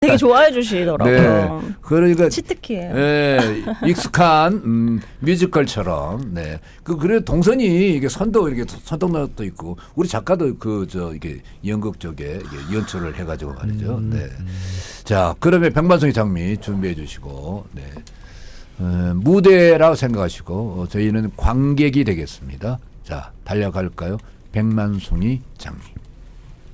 되게 좋아해 주시더라고요. 네. 그러니까 치트키예요. 네, 익숙한 뮤지컬처럼. 네. 그래 동선이 이게 선도 이렇게 선동도 있고 우리 작가도 이게 연극 쪽에 이게 연출을 해가지고 말이죠. 네. 자, 그러면 백만송이 장미 준비해 주시고, 네. 무대라고 생각하시고 저희는 관객이 되겠습니다. 자, 달려갈까요? 백만송이 장미.